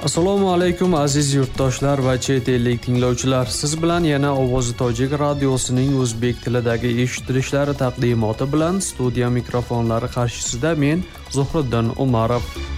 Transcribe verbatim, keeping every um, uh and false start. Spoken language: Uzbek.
Assalomu alaykum aziz yurtdoshlar va chet ellik tinglovchilar. Siz bilan yana Ovozi Tojik radiosining o'zbek tilidagi eshitilishlari taqdimoti bilan studiya mikrofonlari qarshisida men Zuhriddin Umarov.